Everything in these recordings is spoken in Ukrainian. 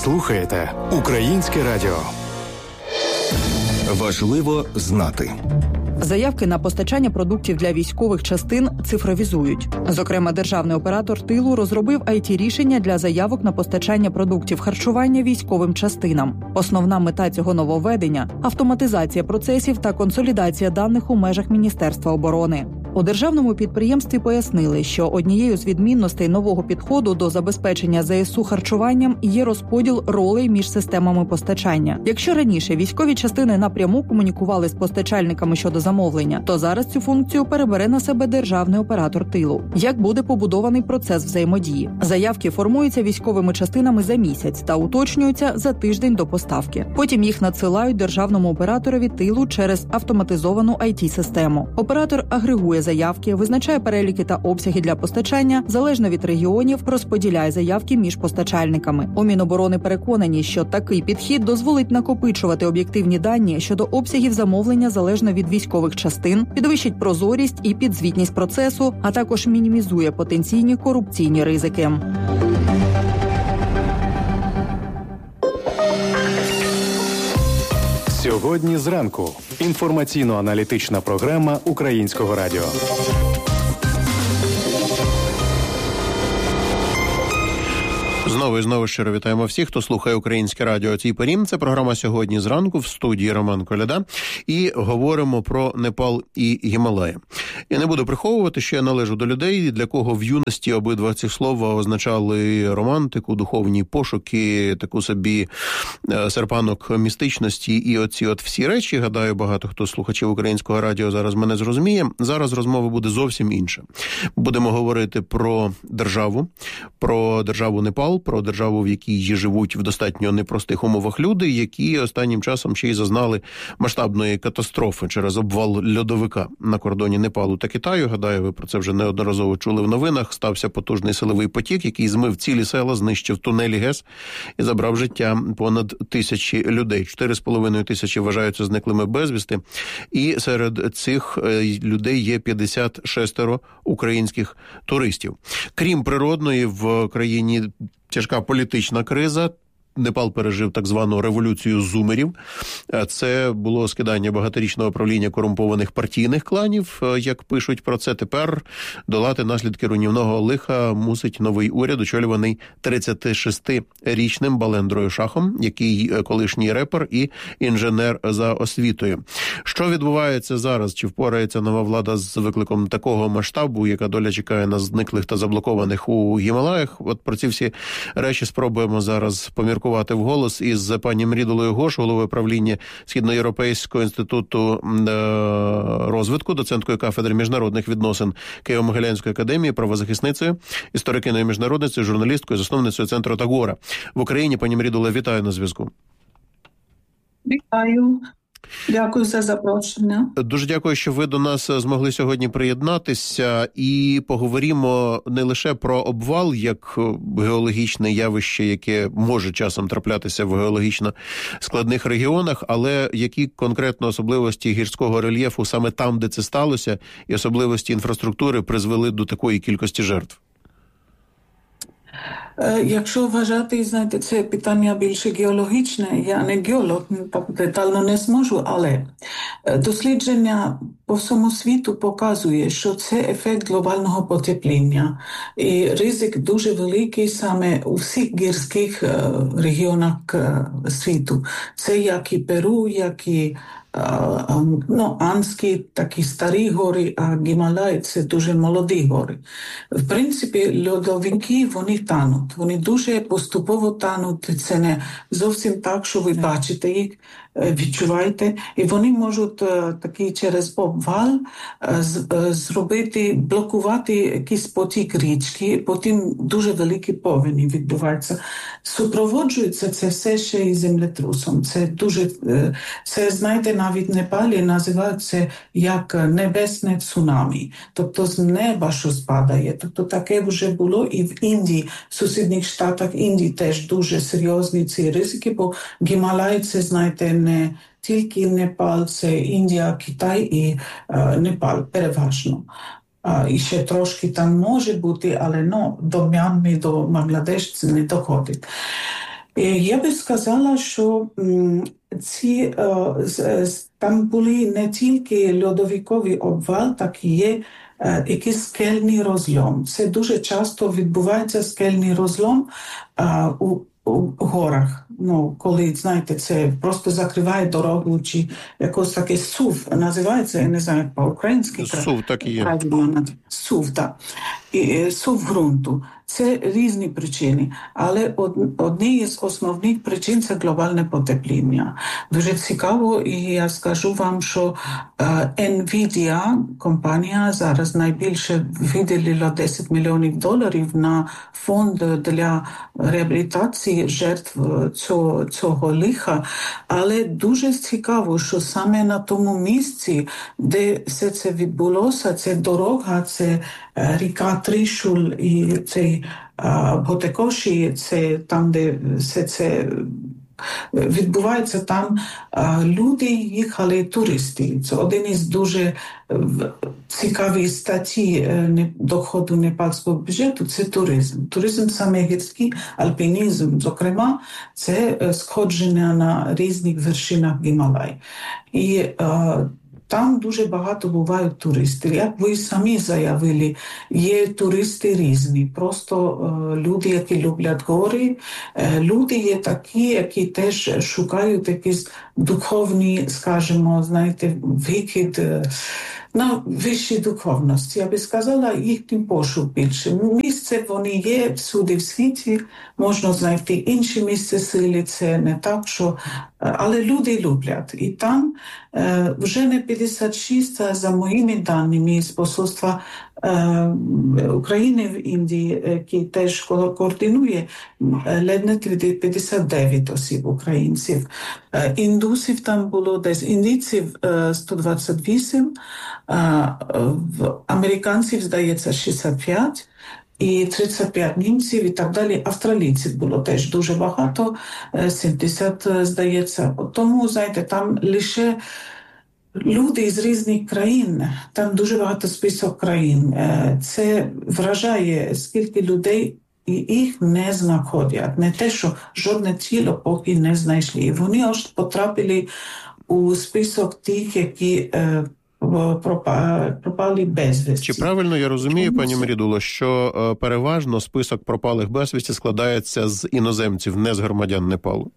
слухаєте Українське радіо. Важливо знати. Заявки на постачання продуктів для військових частин цифровізують. Зокрема, державний оператор тилу розробив IT-рішення для заявок на постачання продуктів харчування військовим частинам. Основна мета цього нововведення – автоматизація процесів та консолідація даних у межах Міністерства оборони. У державному підприємстві пояснили, що однією з відмінностей нового підходу до забезпечення ЗСУ харчуванням є розподіл ролей між системами постачання. Якщо раніше військові частини напряму комунікували з постачальниками щодо замовлення, то зараз цю функцію перебере на себе державний оператор тилу. Як буде побудований процес взаємодії? Заявки формуються військовими частинами за місяць та уточнюються за тиждень до поставки. Потім їх надсилають державному операторові тилу через автоматизовану IT-систему. Оператор агрегує заявки, визначає переліки та обсяги для постачання, залежно від регіонів, розподіляє заявки між постачальниками. У Міноборони переконані, що такий підхід дозволить накопичувати об'єктивні дані щодо обсягів замовлення залежно від військових частин, підвищить прозорість і підзвітність процесу, а також мінімізує потенційні корупційні ризики. Сьогодні зранку. Інформаційно-аналітична програма Українського радіо. Знову щиро вітаємо всіх, хто слухає Українське радіо о цій порі. Це програма «Сьогодні зранку» в студії Роман Коляда. І говоримо про Непал і Гімалаї. Я не буду приховувати, що я належу до людей, для кого в юності обидва ці слова означали романтику, духовні пошуки, таку собі серпанок містичності і оці всі речі. Гадаю, багато хто з слухачів Українського радіо зараз мене зрозуміє. Зараз розмова буде зовсім інша. Будемо говорити про державу Непал, про державу, в якій живуть в достатньо непростих умовах люди, які останнім часом ще й зазнали масштабної катастрофи через обвал льодовика на кордоні Непалу та Китаю. Гадаю, ви про це вже неодноразово чули в новинах. Стався потужний силовий потік, який змив цілі села, знищив тунелі ГЕС і забрав життя понад 1000 людей. 4,5 тисячі вважаються зниклими безвісти. І серед цих людей є 56 українських туристів. Крім природної, в країні тяжка політична криза. Непал пережив так звану революцію зумерів. Це було скидання багаторічного правління корумпованих партійних кланів. Як пишуть про це, тепер долати наслідки руйнівного лиха мусить новий уряд, очолюваний 36-річним Балендрою Шахом, який колишній репер і інженер за освітою. Що відбувається зараз? Чи впорається нова влада з викликом такого масштабу, яка доля чекає на зниклих та заблокованих у Гімалаях? От про ці всі речі спробуємо зараз поміркувати вголос із пані Мрідулою Гош, головою правління Східноєвропейського інституту розвитку, доценткою кафедри міжнародних відносин Києво-Могилянської академії, правозахисницею, історикиною міжнародницею, журналісткою, засновницею центру Тагора. В Україні, пані Мрідула, вітаю на зв'язку. Вітаю. Дякую за запрошення. Дуже дякую, що ви до нас змогли сьогодні приєднатися, і поговоримо не лише про обвал як геологічне явище, яке може часом траплятися в геологічно складних регіонах, але які конкретно особливості гірського рельєфу саме там, де це сталося, і особливості інфраструктури призвели до такої кількості жертв. Якщо вважати, знаєте, це питання більше геологічне, я не геолог, так детально не зможу, але дослідження по всьому світу показує, що це ефект глобального потепління. І ризик дуже великий саме у всіх гірських регіонах світу. Це як і Перу, як і Андські, такі старі гори, а Гімалаї – це дуже молоді гори. В принципі, льодовики, вони тануть. Вони дуже поступово тануть. Це не зовсім так, що ви бачите їх, відчуваєте. І вони можуть такі через обвал зробити, блокувати якийсь потік річки, потім дуже великі повені відбуваються. Супроводжується це все ще і землетрусом. Це дуже, це, знаєте, навіть в Непалі називають це як небесне цунамі. Тобто з неба щось падає. Тобто таке вже було і в Індії, в сусідніх штатах Індії теж дуже серйозні ці ризики, бо Гімалаї це, знаєте, не тільки Непал, це Індія, Китай і Непал переважно. І ще трошки там може бути, але до М'янми, до Бангладеш це не доходить. Я би сказала, що там були не тільки льодовиковий обвал, так і є якийсь скельний розлом. Це дуже часто відбувається скельний розлом у горах. Ну, коли, знаєте, це просто закриває дорогу, чи якось таке сув називається, я не знаю, як по-українськи. Сув, так і є. Сув, так. І сув ґрунту. Це різні причини, але одні з основних причин – це глобальне потепління. Дуже цікаво, і я скажу вам, що NVIDIA, компанія, зараз найбільше виділила $10 мільйонів на фонд для реабілітації жертв цього лиха. Але дуже цікаво, що саме на тому місці, де все це відбулося, це дорога, це ріка Тришуль і цей Готекоші, це там, де все це відбувається, там люди їхали, туристи. Це один із дуже цікавих статей доходу непальського бюджету – це туризм. Туризм саме гірський, альпінізм, зокрема, це сходження на різних вершинах Гімалай. І там дуже багато бувають туристів. Як ви самі заявили, є туристи різні. Просто люди, які люблять гори, люди є такі, які теж шукають якісь духовні, скажімо, знаєте, викид на вищій духовності. Я би сказала, їхній пошук більше. Місце вони є всюди в світі, можна знайти інші місця сили, це не так, що... Але люди люблять. І там вже не 56, а за моїми даними з посольства України в Індії, який теж координує, ледь 59 осіб українців. Індусів там було десь, індійців 128, американців, здається, 65, і 35 німців і так далі. Австралійців було теж дуже багато, 70, здається. Тому, знаєте, там лише люди з різних країн, там дуже багато список країн. Це вражає, скільки людей і їх не знаходять. Не те, що жодне тіло поки не знайшли. І вони аж потрапили у список тих, які пропали безвісті. Чи правильно я розумію, пані Мерідуло, що переважно список пропалих безвісті складається з іноземців, не з громадян Непалу?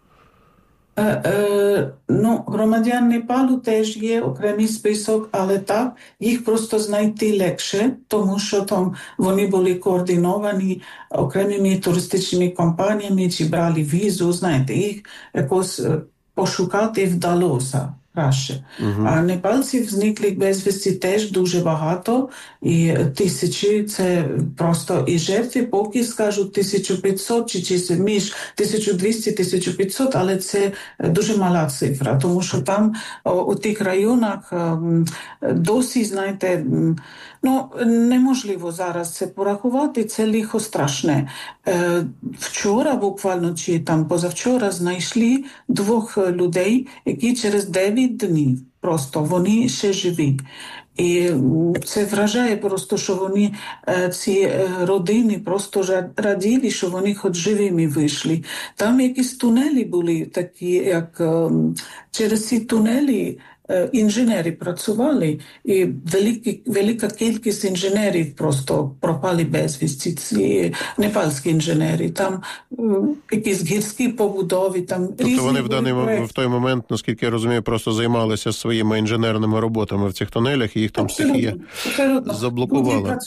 Громадян Непалу теж є окремий список, але так, їх просто знайти легше, тому що там вони були координовані окремими туристичними компаніями, чи брали візу, знаєте, їх якось пошукати вдалося краще. А непальців зниклих безвісті теж дуже багато, і тисячі, це просто і жертви, поки скажуть 1500, чи між 1200-1500, але це дуже мала цифра, тому що там у тих районах досі, знаєте, неможливо зараз це порахувати, це лихо страшне. Вчора буквально, чи там позавчора, знайшли 2 людей, які через 9 днів просто, вони ще живі. І це вражає просто, що вони, ці родини просто раділи, що вони хоч живими вийшли. Там якісь тунелі були такі, як через ці тунелі інженери працювали, і велика кількість інженерів просто пропали безвісті, ці непальські інженери. Там якісь гірські побудови, там тобто вони в той момент, наскільки я розумію, просто займалися своїми інженерними роботами в цих тунелях, і їх там стихія заблокувала.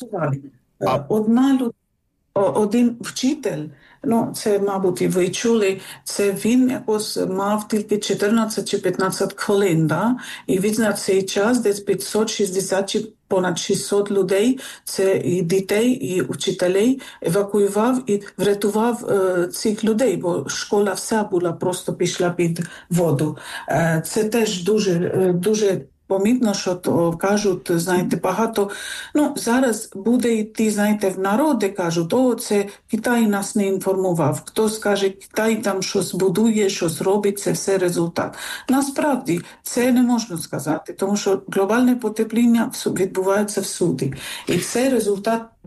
Один вчитель, це, мабуть, і ви чули, це він якось мав тільки 14 чи 15 хвилин, да? І він на цей час десь 560 чи понад 600 людей, це і дітей, і учителей, евакуював і врятував цих людей, бо школа вся була, просто пішла під воду. Це теж дуже помітно, що кажуть, знаєте, багато, зараз буде йти, знаєте, в народи, кажуть, це Китай нас не інформував. Хто скаже, Китай там щось будує, щось робить, це все результат. Насправді, це не можна сказати, тому що глобальне потепління відбувається всюди. І це результат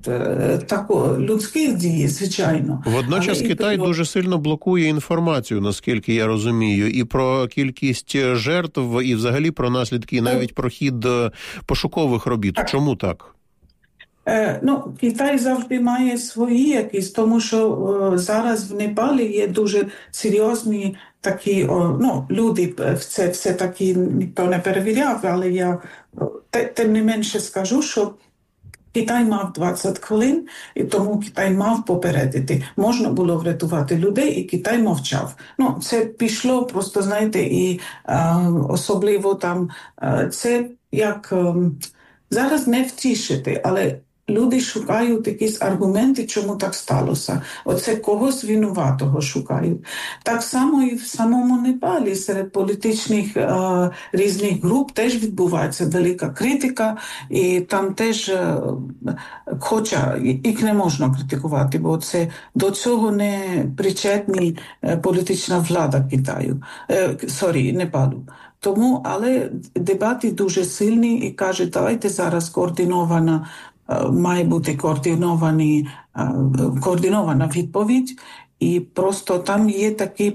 людських дій, звичайно. Водночас Китай дуже сильно блокує інформацію, наскільки я розумію, і про кількість жертв, і взагалі про наслідки, і навіть про хід пошукових робіт. Чому так? Китай завжди має свої якісь, тому що зараз в Непалі є дуже серйозні такі, люди, це все таки ніхто не перевіряв, але я тим не менше скажу, що Китай мав 20 хвилин, і тому Китай мав попередити. Можна було врятувати людей, і Китай мовчав. Це пішло просто, знаєте, і особливо там, це як зараз не втішити, але люди шукають якісь аргументи, чому так сталося. Оце когось винуватого шукають. Так само і в самому Непалі серед політичних різних груп теж відбувається велика критика, і там теж, хоча їх не можна критикувати, бо це до цього не причетна політична влада Китаю, Непалу. Тому, але дебати дуже сильні і кажуть, давайте зараз має бути координована відповідь, і просто там є такі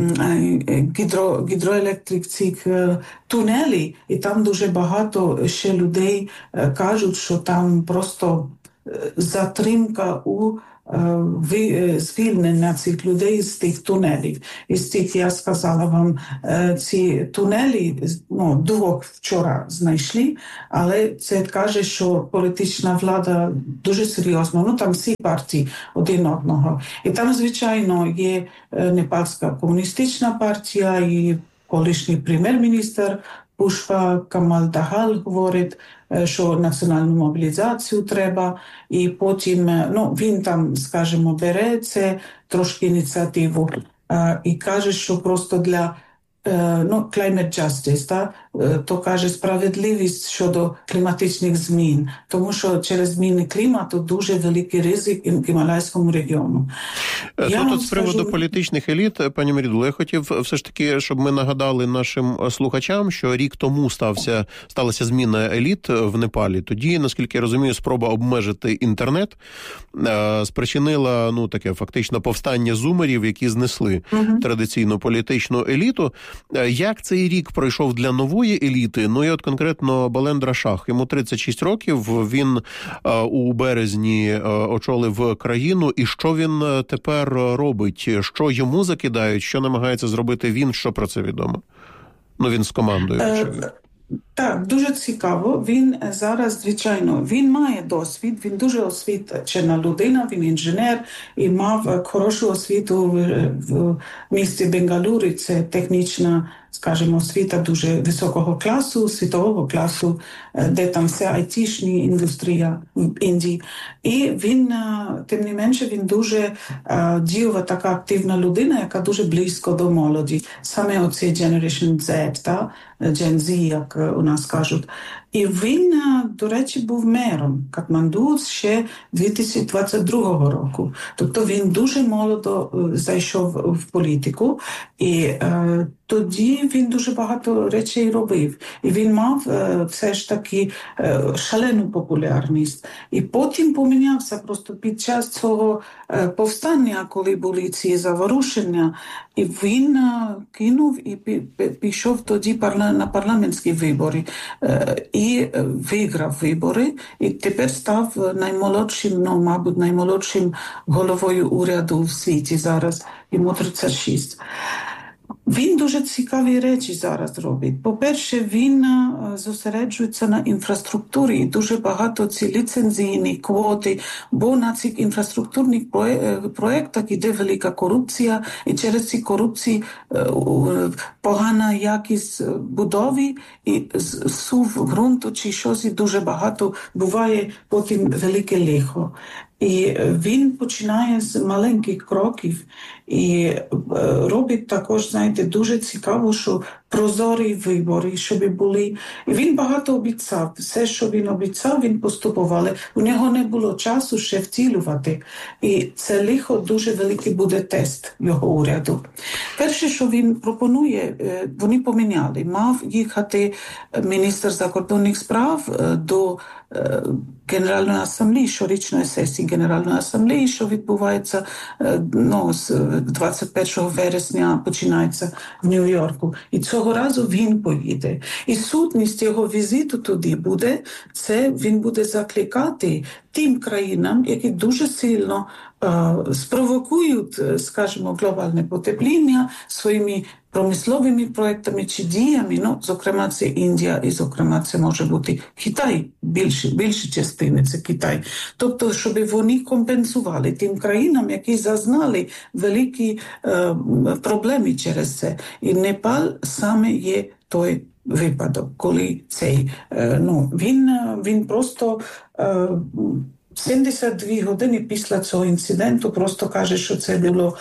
гідроелектричних тунелі, і там дуже багато ще людей кажуть, що там просто затримка у звільнення цих людей з тих тунелів. І з тих, я сказала вам, ці тунелі, двох вчора знайшли, але це каже, що політична влада дуже серйозно, там всі партії один одного. І там, звичайно, є Непальська комуністична партія, і колишній прем'єр-міністр Пушпа Камал Дахал говорить, що національну мобілізацію треба, і потім, він там, скажімо, бере це трошки ініціативу і каже, що просто для climate justice, то каже справедливість щодо кліматичних змін, тому що через зміни клімату дуже великий ризик в Гімалайському регіону. Тут з приводу політичних еліт, пані Марідуло, я хотів все ж таки, щоб ми нагадали нашим слухачам, що рік тому сталася зміна еліт в Непалі. Тоді, наскільки я розумію, спроба обмежити інтернет спричинила, таке фактично повстання зумерів, які знесли традиційну політичну еліту. Як цей рік пройшов для нової еліти? І от конкретно Балендра Шах, йому 36 років, він у березні очолив країну, і що він тепер робить? Що йому закидають, що намагається зробити він, що про це відомо? Він з командою. Так, дуже цікаво. Він зараз, звичайно, він має досвід, він дуже освічена людина, він інженер і мав хорошу освіту в місті Бенгалурі, це технічна, скажімо, освіта дуже високого класу, світового класу, де там вся айтішні індустрія в Індії. І він, тим не менше, він дуже дієва така активна людина, яка дуже близько до молоді. Саме оце Generation Z, Gen Z, як у нас кажуть. І він, до речі, був мером Катманду ще 2022 року. Тобто він дуже молодо зайшов в політику, і тоді він дуже багато речей робив. І він мав все ж таки шалену популярність. І потім помінявся просто під час цього повстання, коли були ці заворушення, і він кинув і пішов тоді на парламентські вибори. І виграв вибори, і тепер став наймолодшим, мабуть, наймолодшим головою уряду в світі зараз, йому 36. Він дуже цікаві речі зараз робить. По-перше, він зосереджується на інфраструктурі, і дуже багато ці ліцензійні квоти, бо на цих інфраструктурних проєктах іде велика корупція, і через ці корупції погана якість будови, і сув ґрунту чи щось, і дуже багато буває потім велике лихо. І він починає з маленьких кроків і робить також, знаєте, дуже цікаво, що прозорі вибори, щоб були. І він багато обіцяв. Все, що він обіцяв, він поступав, але у нього не було часу ще втілювати. І це лихо дуже великий буде тест його уряду. Перше, що він пропонує, вони поміняли. Мав їхати міністр закордонних справ до Генеральної асамблеї, щорічної сесії Генеральної асамблеї, що відбувається з 21 вересня, починається в Нью-Йорку. І цього разу він поїде. І сутність його візиту туди буде, це він буде закликати тим країнам, які дуже сильно спровокують, скажімо, глобальне потепління своїми промисловими проектами чи діями, зокрема, це Індія і, зокрема, це може бути Китай, більші частини це Китай. Тобто, щоб вони компенсували тим країнам, які зазнали великі проблеми через це. І Непал саме є той випадок, коли цей, він просто 72 години після цього інциденту просто каже, що це було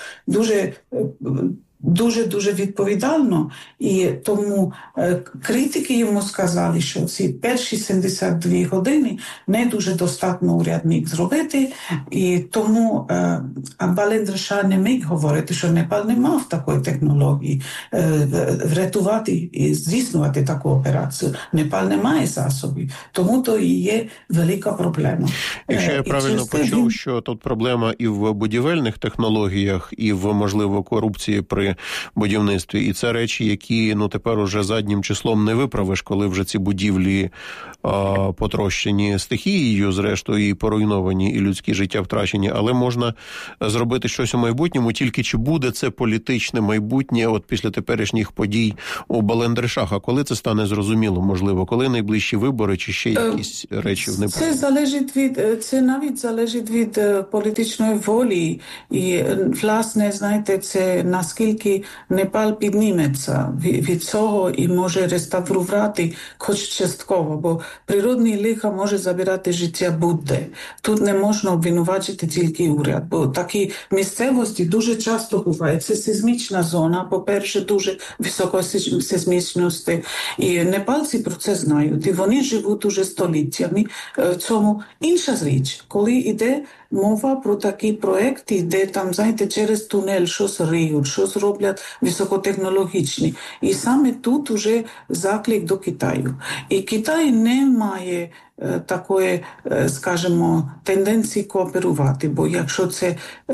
дуже відповідально, і тому критики йому сказали, що ці перші 72 години не дуже достатньо урядник зробити, і тому Балендра Шах не міг говорити, що Непал не мав такої технології врятувати і здійснювати таку операцію. Непал не має засобів, тому то і є велика проблема. Якщо я правильно почув, що тут проблема і в будівельних технологіях, і в, можливо, корупції при будівництві. І це речі, які тепер уже заднім числом не виправиш, коли вже ці будівлі потрощені стихією, зрештою, і поруйновані, і людські життя втрачені. Але можна зробити щось у майбутньому, тільки чи буде це політичне майбутнє от після теперішніх подій у Балендри Шаха? Коли це стане зрозуміло, можливо? Коли найближчі вибори, чи ще якісь речі в Непалі? Це навіть залежить від політичної волі. І, власне, знаєте, це наскільки Непал підніметься від цього і може реставрувати хоч частково, бо природний лиха може забирати життя будь-де. Тут не можна обвинувачити тільки уряд, бо такі місцевості дуже часто бувають. Це сейсмічна зона, по-перше, дуже високосейсмічності. І непальці про це знають, і вони живуть уже століттями в цьому. Інша річ, коли йде мова про такі проекти, де там, знаєте, через тунель щось риють, щось роблять високотехнологічні. І саме тут уже заклик до Китаю. І Китай не має такої, скажімо, тенденції кооперувати, бо якщо це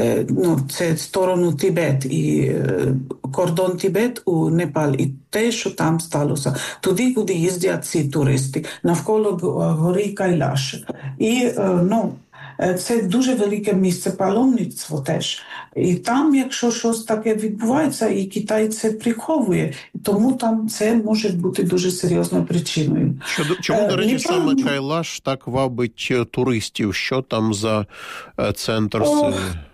сторону Тибет і кордон Тибет у Непал, і те, що там сталося, туди, куди їздять ці туристи, навколо гори Кайлаш. І, це дуже велике місце паломництво теж. І там, якщо щось таке відбувається, і Китай це приховує, тому там це може бути дуже серйозною причиною. Чому, до речі, саме Кайлаш так вабить туристів? Що там за центр сили?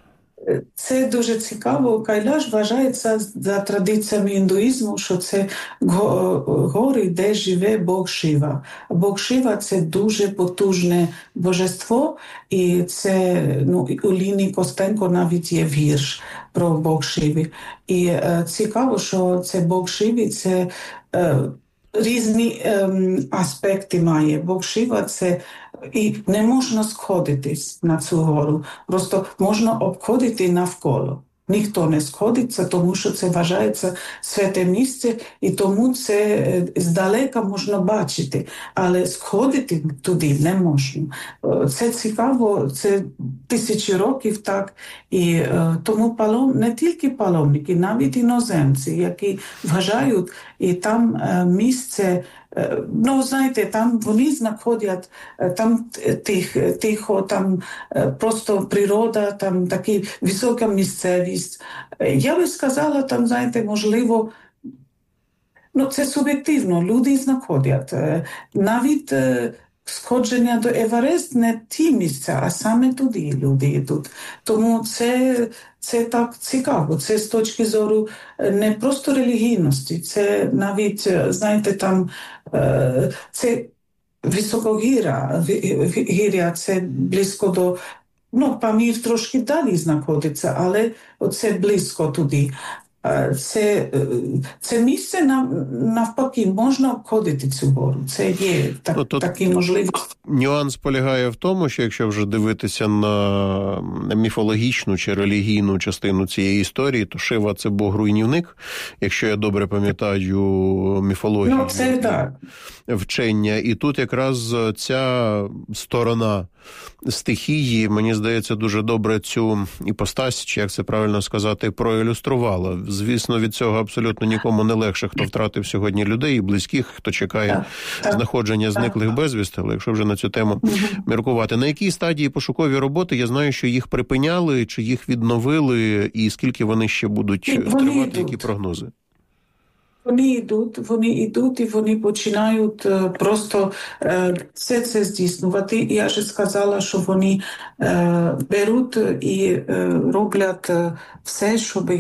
Це дуже цікаво. Кайлаш вважається за традиціями індуїзму, що це гори, де живе Бог Шива. Бог Шива – це дуже потужне божество, і це, у Ліні Костенко навіть є вірш про Бог Шиви. І цікаво, що це Бог Шиви – це різні аспекти має. Бог Шива – це і не можна сходитись на цю гору, просто можна обходити навколо. Ніхто не сходиться, тому що це вважається святе місце, і тому це здалека можна бачити, але сходити туди не можна. Це цікаво, це тисячі років так, і тому не тільки паломники, навіть іноземці, які вважають, і там місце, знаєте, там вони знаходять, там тихо, там просто природа, там така висока місцевість. Я би сказала, там, знаєте, можливо, це суб'єктивно, люди знаходять. Навіть сходження до Еверест не ті місця, а саме туди люди йдуть. Тому це так цікаво. Це з точки зору не просто релігійності, це навіть, знаєте, там, це високогір'я, це близько до, Памір трошки далі знаходиться, але оце близько туди. Це місце навпаки, можна обходити цю гору. Це є такі можливості. Нюанс полягає в тому, що якщо вже дивитися на міфологічну чи релігійну частину цієї історії, то Шива – це бог-руйнівник, якщо я добре пам'ятаю міфологію, це так. Вчення. І тут якраз ця сторона стихії, мені здається, дуже добре цю іпостась, чи як це правильно сказати, проілюструвала. Звісно, від цього абсолютно нікому не легше, хто втратив сьогодні людей і близьких, хто чекає знаходження зниклих безвісти, але якщо вже на цю тему міркувати. На якій стадії пошукові роботи? Я знаю, що їх припиняли, чи їх відновили, і скільки вони ще будуть тривати, які прогнози? Вони йдуть і вони починають просто все це здійснювати. Я ж сказала, що вони беруть і роблять все,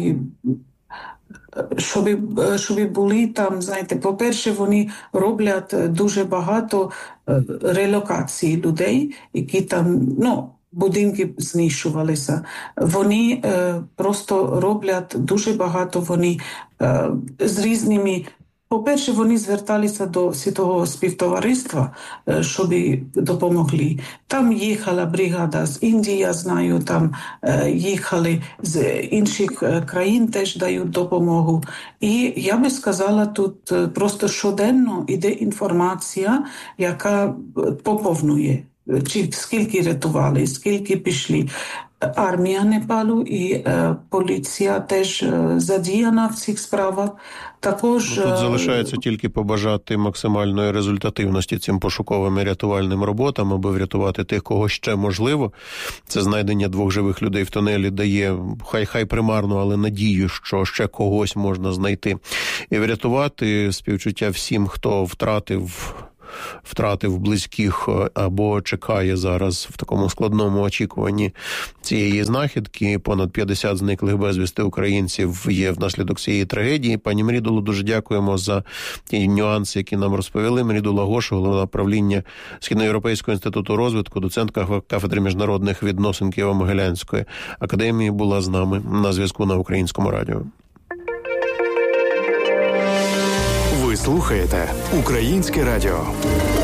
щоб були там, знаєте, по-перше, вони роблять дуже багато релокацій людей, які там, будинки знищувалися. Вони просто роблять дуже багато, вони з різними... По-перше, вони зверталися до світового співтовариства, щоб допомогли. Там їхала бригада з Індії, я знаю, там їхали з інших країн, теж дають допомогу. І я би сказала, тут просто щоденно йде інформація, яка поповнює. Чи скільки рятували, скільки пішли. Армія Непалу і поліція теж задіяна в цих справах. Також тут залишається тільки побажати максимальної результативності цим пошуковим і рятувальним роботам, аби врятувати тих, кого ще можливо. Це знайдення 2 живих людей в тунелі дає хай примарно, але надію, що ще когось можна знайти і врятувати. Співчуття всім, хто втратив близьких або чекає зараз в такому складному очікуванні цієї знахідки. Понад 50 зниклих безвісти українців є внаслідок цієї трагедії. Пані Мрідуло, дуже дякуємо за ті нюанси, які нам розповіли. Мрідула Гош, голова правління Східноєвропейського інституту розвитку, доцентка кафедри міжнародних відносин Києво-Могилянської академії, була з нами на зв'язку на Українському радіо. Ви слухаєте Українське радіо.